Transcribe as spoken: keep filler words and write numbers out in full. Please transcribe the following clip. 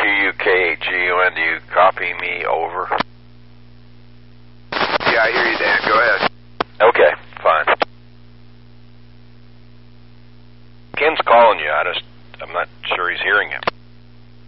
U K G U N, do you copy me over? Yeah, I hear you, Dan. Go ahead. Okay, fine. Ken's calling you. I just, I'm not sure he's hearing you.